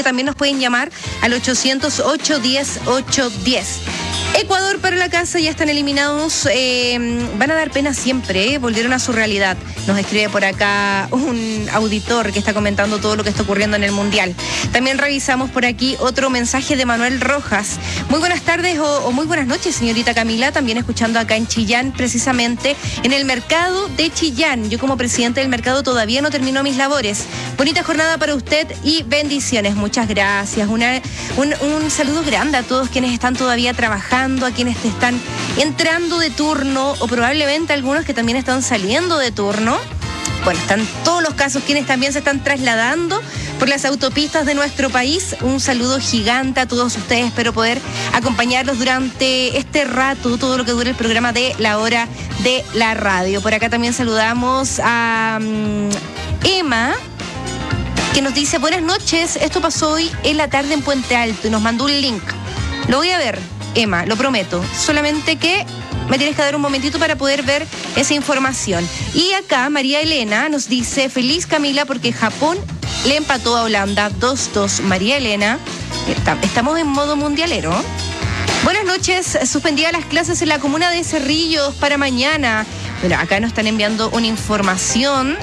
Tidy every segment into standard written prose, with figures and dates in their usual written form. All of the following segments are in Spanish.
que también nos pueden llamar al 800-810-810. Ecuador para la casa, ya están eliminados, van a dar pena siempre, volvieron a su realidad. Nos escribe por acá un auditor que está comentando todo lo que está ocurriendo en el Mundial. También revisamos por aquí otro mensaje de Manuel Rojas. Muy buenas tardes o muy buenas noches, señorita Camila, también escuchando acá en Chillán, precisamente en el mercado de Chillán. Yo como presidente del mercado todavía no termino mis labores. Bonita jornada para usted y bendiciones. Muchas gracias. Un saludo grande a todos quienes están todavía trabajando, a quienes están entrando de turno o probablemente algunos que también están saliendo de turno. Bueno, están todos los casos, quienes también se están trasladando por las autopistas de nuestro país. Un saludo gigante a todos ustedes. Espero poder acompañarlos durante este rato, todo lo que dure el programa de La Hora de la Radio. Por acá también saludamos a Emma, que nos dice: buenas noches, esto pasó hoy en la tarde en Puente Alto, y nos mandó un link. Lo voy a ver, Emma, lo prometo. Solamente que me tienes que dar un momentito para poder ver esa información. Y acá María Elena nos dice: feliz Camila porque Japón le empató a Holanda 2-2. María Elena, estamos en modo mundialero. Buenas noches, suspendidas las clases en la comuna de Cerrillos para mañana. Bueno, acá nos están enviando una información.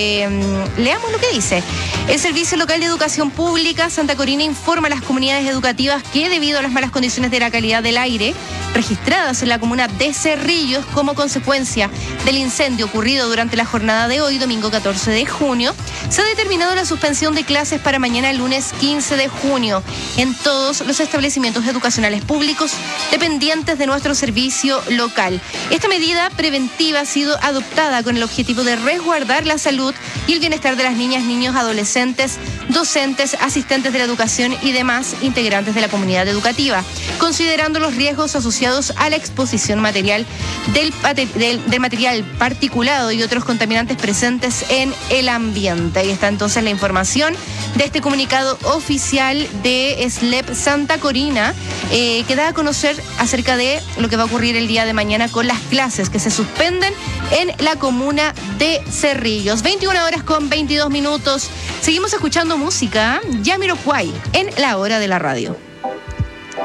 Leamos lo que dice. El Servicio Local de Educación Pública Santa Corina informa a las comunidades educativas que debido a las malas condiciones de la calidad del aire registradas en la comuna de Cerrillos como consecuencia del incendio ocurrido durante la jornada de hoy, domingo 14 de junio, se ha determinado la suspensión de clases para mañana lunes 15 de junio en todos los establecimientos educacionales públicos dependientes de nuestro servicio local. Esta medida preventiva ha sido adoptada con el objetivo de resguardar la salud y el bienestar de las niñas, niños, adolescentes, docentes, asistentes de la educación y demás integrantes de la comunidad educativa, considerando los riesgos asociados a la exposición material del material particulado y otros contaminantes presentes en el ambiente. Ahí está entonces la información de este comunicado oficial de SLEP Santa Corina, que da a conocer acerca de lo que va a ocurrir el día de mañana con las clases que se suspenden en la comuna de Cerrillos. 21:22. Seguimos escuchando música. Jamiroquai en La Hora de la Radio.